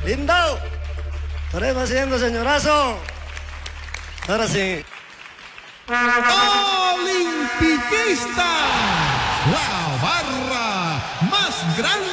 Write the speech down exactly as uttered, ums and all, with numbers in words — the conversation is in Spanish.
Lindo. Estaremos haciendo, señorazo. Ahora sí. Olimpiquista, la barra más grande